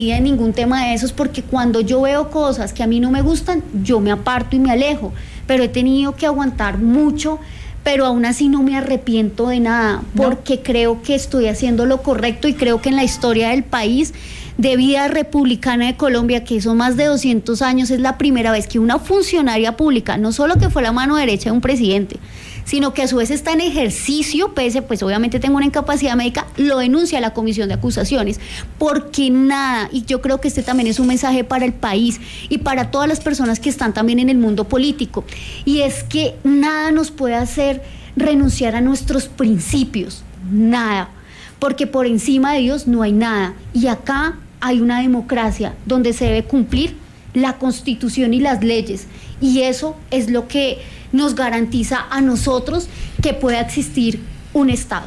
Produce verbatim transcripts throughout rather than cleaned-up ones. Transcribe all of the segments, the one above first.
en ningún tema de esos, porque cuando yo veo cosas que a mí no me gustan, yo me aparto y me alejo, pero he tenido que aguantar mucho, pero aún así no me arrepiento de nada, porque no. Creo que estoy haciendo lo correcto y creo que en la historia del país, de vida republicana de Colombia, que son más de doscientos años, es la primera vez que una funcionaria pública, no solo que fue la mano derecha de un presidente, sino que a su vez está en ejercicio, pese, pues obviamente tengo una incapacidad médica, lo denuncia a la comisión de acusaciones, porque nada, y yo creo que este también es un mensaje para el país y para todas las personas que están también en el mundo político, y es que nada nos puede hacer renunciar a nuestros principios, nada, porque por encima de Dios no hay nada, y acá hay una democracia donde se debe cumplir la Constitución y las leyes, y eso es lo que nos garantiza a nosotros que pueda existir un Estado.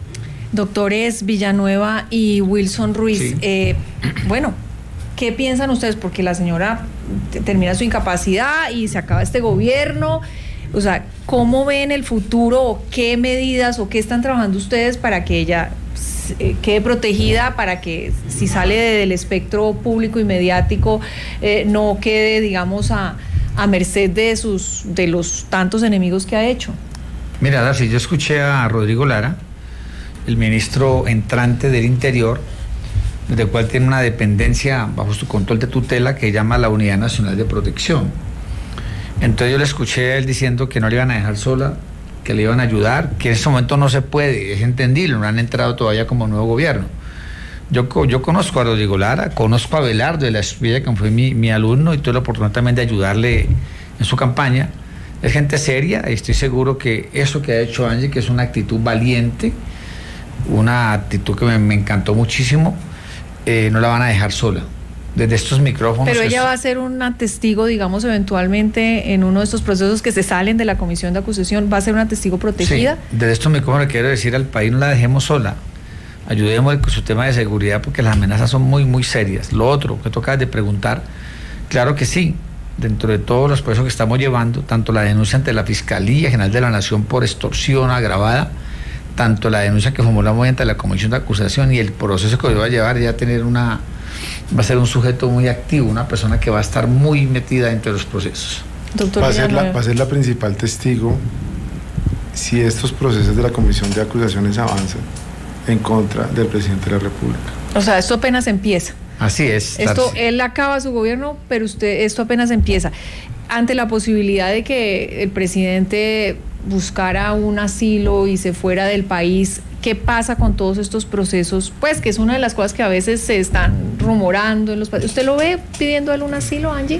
Doctores Villanueva y Wilson Ruiz, sí. eh, bueno, ¿qué piensan ustedes? Porque la señora termina su incapacidad y se acaba este gobierno, o sea, ¿cómo ven el futuro o qué medidas o qué están trabajando ustedes para que ella eh, quede protegida, para que si sale del espectro público y mediático eh, no quede, digamos, a a merced de sus de los tantos enemigos que ha hecho? Mira, Darcy, yo escuché a Rodrigo Lara, el ministro entrante del Interior, del cual tiene una dependencia bajo su control de tutela que llama la Unidad Nacional de Protección. Entonces yo le escuché a él diciendo que no le iban a dejar sola, que le iban a ayudar, que en ese momento no se puede, es entendible, no han entrado todavía como nuevo gobierno. Yo, yo conozco a Rodrigo Lara, conozco a Belardo de la Espriella, que fue mi, mi alumno, y tuve la oportunidad también de ayudarle en su campaña. Es gente seria, y estoy seguro que eso que ha hecho Angie, que es una actitud valiente, una actitud que me, me encantó muchísimo, eh, no la van a dejar sola. Desde estos micrófonos... Pero ella va a ser una testigo, digamos, eventualmente en uno de estos procesos que se salen de la comisión de acusación, ¿va a ser una testigo protegida? Sí, desde estos micrófonos quiero decir al país, no la dejemos sola. Ayudemos con su tema de seguridad porque las amenazas son muy, muy serias. Lo otro que toca de preguntar, claro que sí, dentro de todos los procesos que estamos llevando, tanto la denuncia ante la Fiscalía General de la Nación por extorsión agravada, tanto la denuncia que formulamos ante la Comisión de Acusación y el proceso que va a llevar ya a tener una, va a ser un sujeto muy activo, una persona que va a estar muy metida dentro de los procesos. Doctor va a ser la, va a ser la principal testigo si estos procesos de la Comisión de Acusaciones avanzan en contra del presidente de la República. O sea, esto apenas empieza. Así es. Esto, Darcy. Él acaba su gobierno, pero usted, esto apenas empieza. Ante la posibilidad de que el presidente buscara un asilo y se fuera del país, ¿qué pasa con todos estos procesos? Pues que es una de las cosas que a veces se están rumorando en los países. ¿Usted lo ve pidiendo él un asilo, Angie?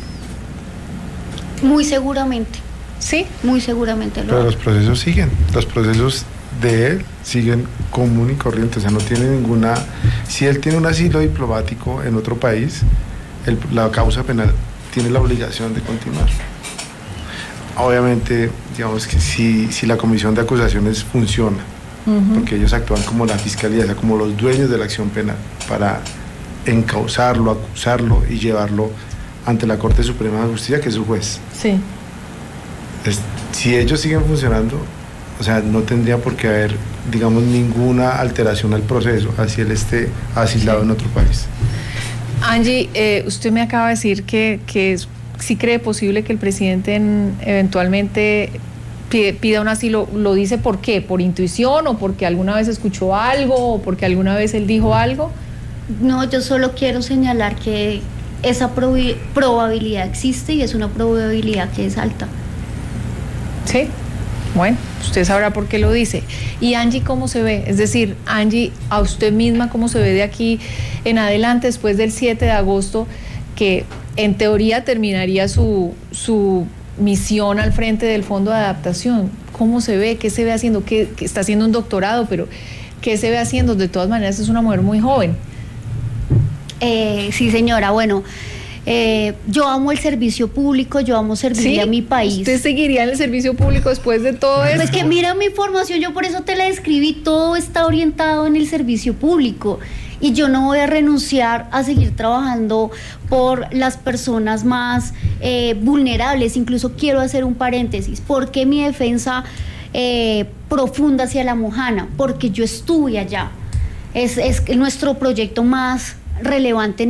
Muy seguramente. ¿Sí? Muy seguramente lo Pero ve. los procesos siguen, los procesos de él siguen común y corriente, o sea, no tiene ninguna... Si él tiene un asilo diplomático en otro país, el, la causa penal tiene la obligación de continuar. Obviamente, digamos que si, si la comisión de acusaciones funciona, uh-huh. porque ellos actúan como la fiscalía, o sea, como los dueños de la acción penal, para encauzarlo, acusarlo y llevarlo ante la Corte Suprema de Justicia, que es su juez. Sí. Es, si ellos siguen funcionando, o sea, no tendría por qué haber, digamos, ninguna alteración al proceso, así él esté asilado sí. en otro país. Angie, eh, usted me acaba de decir que, que sí cree posible que el presidente en, eventualmente pide, pida un asilo. ¿Lo dice por qué? ¿Por intuición o porque alguna vez escuchó algo o porque alguna vez él dijo algo? No, yo solo quiero señalar que esa prob- probabilidad existe y es una probabilidad que es alta. Sí. Bueno, usted sabrá por qué lo dice. ¿Y Angie cómo se ve? Es decir, Angie, a usted misma, ¿cómo se ve de aquí en adelante después del siete de agosto, que en teoría terminaría su, su misión al frente del Fondo de Adaptación? ¿Cómo se ve? ¿Qué se ve haciendo? ¿Qué, qué está haciendo un doctorado? Pero ¿qué se ve haciendo? De todas maneras, es una mujer muy joven. Eh, sí, señora, bueno... Eh, yo amo el servicio público, yo amo servirle ¿Sí? a mi país. ¿Usted seguiría en el servicio público después de todo eso? Pues que mira mi formación, yo por eso te la describí, todo está orientado en el servicio público y yo no voy a renunciar a seguir trabajando por las personas más eh, vulnerables. Incluso quiero hacer un paréntesis, porque mi defensa eh, profunda hacia la Mojana, porque yo estuve allá, es, es nuestro proyecto más relevante